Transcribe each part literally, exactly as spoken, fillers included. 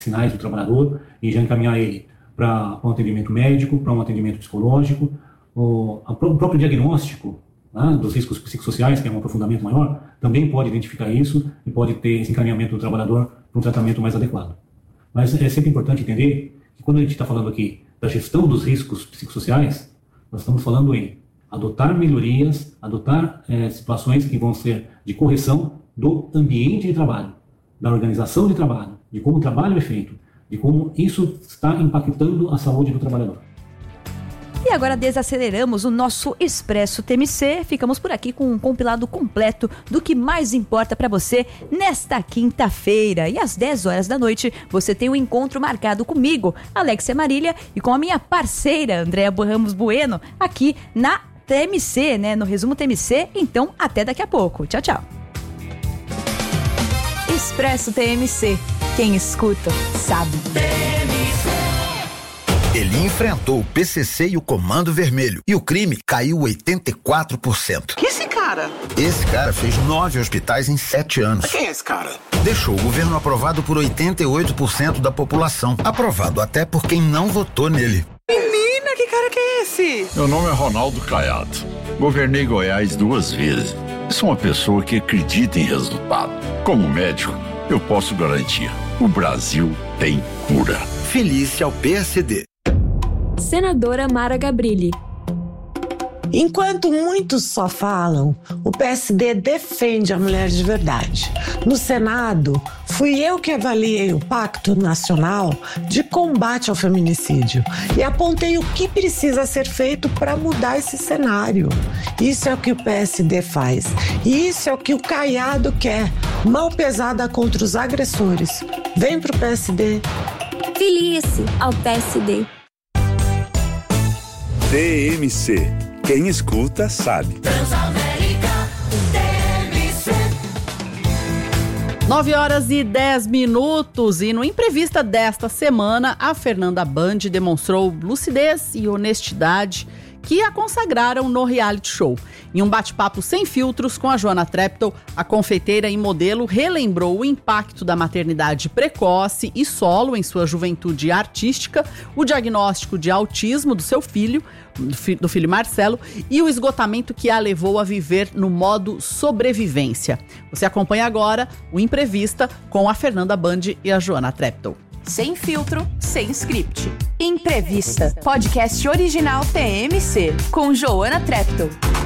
sinais do trabalhador e já encaminhar ele para um atendimento médico, para um atendimento psicológico. O, a, o próprio diagnóstico, né, dos riscos psicossociais, que é um aprofundamento maior, também pode identificar isso e pode ter esse encaminhamento do trabalhador para um tratamento mais adequado. Mas é sempre importante entender que quando a gente está falando aqui da gestão dos riscos psicossociais, nós estamos falando em adotar melhorias, adotar é, situações que vão ser de correção do ambiente de trabalho, da organização de trabalho, de como o trabalho é feito, de como isso está impactando a saúde do trabalhador. E agora desaceleramos o nosso Expresso T M C. Ficamos por aqui com um compilado completo do que mais importa para você nesta quinta-feira. E às dez horas da noite você tem um encontro marcado comigo, Alexia Marília, e com a minha parceira, Andréa Ramos Bueno, aqui na T M C, né? No Resumo T M C. Então, até daqui a pouco. Tchau, tchau. Expresso T M C. Quem escuta, sabe. Ele enfrentou o P C C e o Comando Vermelho. E o crime caiu oitenta e quatro por cento. Que esse cara? Esse cara fez nove hospitais em sete anos. Quem é esse cara? Deixou o governo aprovado por oitenta e oito por cento da população. Aprovado até por quem não votou nele. Menina, que cara que é esse? Meu nome é Ronaldo Caiado. Governei Goiás duas vezes. Sou uma pessoa que acredita em resultado. Como médico, eu posso garantir. O Brasil tem cura. Felice ao P S D. Senadora Mara Gabrilli. Enquanto muitos só falam, o P S D defende a mulher de verdade. No Senado, fui eu que avaliei o Pacto Nacional de Combate ao Feminicídio e apontei o que precisa ser feito para mudar esse cenário. Isso é o que o P S D faz. E isso é o que o Caiado quer. Mão pesada contra os agressores. Vem pro P S D. Filie-se ao P S D. T M C. Quem escuta, sabe. Transamérica, T M C. nove horas e dez minutos e no Imprevista desta semana, a Fernanda Band demonstrou lucidez e honestidade que a consagraram no reality show. Em um bate-papo sem filtros com a Joana Treptow, a confeiteira e modelo relembrou o impacto da maternidade precoce e solo em sua juventude artística, o diagnóstico de autismo do seu filho, do filho Marcelo, e o esgotamento que a levou a viver no modo sobrevivência. Você acompanha agora o Imprevista com a Fernanda Band e a Joana Treptow. Sem filtro, sem script. Imprevista. Podcast original T M C, com Joana Treptow.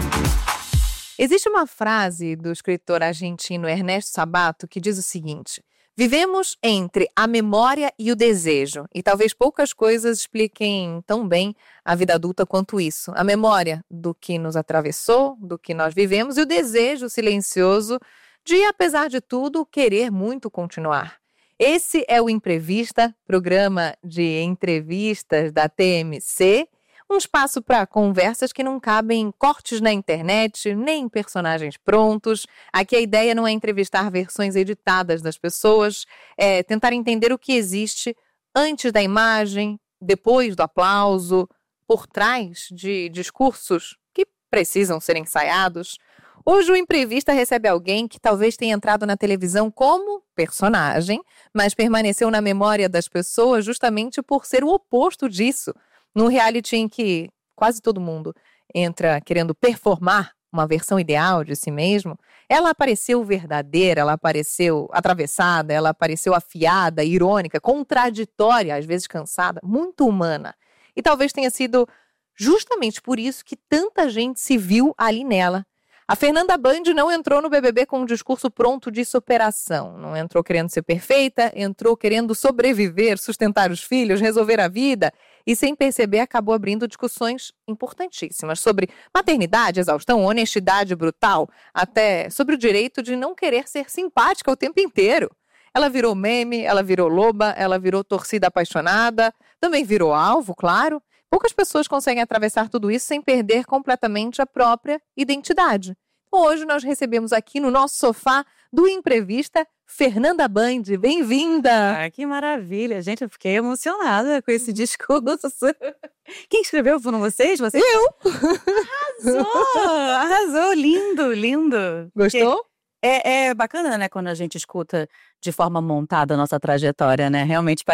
Existe uma frase do escritor argentino Ernesto Sabato que diz o seguinte: vivemos entre a memória e o desejo, e talvez poucas coisas expliquem tão bem a vida adulta quanto isso. A memória do que nos atravessou, do que nós vivemos, e o desejo silencioso de, apesar de tudo, querer muito continuar. Esse é o Imprevista, programa de entrevistas da T M C, um espaço para conversas que não cabem em cortes na internet, nem em personagens prontos. Aqui a ideia não é entrevistar versões editadas das pessoas, é tentar entender o que existe antes da imagem, depois do aplauso, por trás de discursos que precisam ser ensaiados. Hoje o Imprevista recebe alguém que talvez tenha entrado na televisão como personagem, mas permaneceu na memória das pessoas justamente por ser o oposto disso. Num reality em que quase todo mundo entra querendo performar uma versão ideal de si mesmo, ela apareceu verdadeira, ela apareceu atravessada, ela apareceu afiada, irônica, contraditória, às vezes cansada, muito humana. E talvez tenha sido justamente por isso que tanta gente se viu ali nela. A Fernanda Band não entrou no B B B com um discurso pronto de superação. Não entrou querendo ser perfeita, entrou querendo sobreviver, sustentar os filhos, resolver a vida. E sem perceber acabou abrindo discussões importantíssimas sobre maternidade, exaustão, honestidade brutal, até sobre o direito de não querer ser simpática o tempo inteiro. Ela virou meme, ela virou loba, ela virou torcida apaixonada, também virou alvo, claro. Poucas pessoas conseguem atravessar tudo isso sem perder completamente a própria identidade. Então, hoje nós recebemos aqui no nosso sofá do Imprevista, Fernanda Band. Bem-vinda! Ah, que maravilha! Gente, eu fiquei emocionada com esse discurso. Quem escreveu? Foram vocês? vocês? Eu! Arrasou! Arrasou! Lindo, lindo! Gostou? Porque É, é bacana, né, quando a gente escuta de forma montada a nossa trajetória, né? Realmente